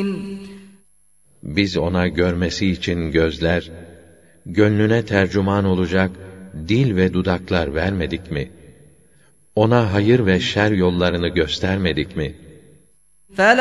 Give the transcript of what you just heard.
Biz ona görmesi için gözler, gönlüne tercüman olacak dil ve dudaklar vermedik mi? Ona hayır ve şer yollarını göstermedik mi?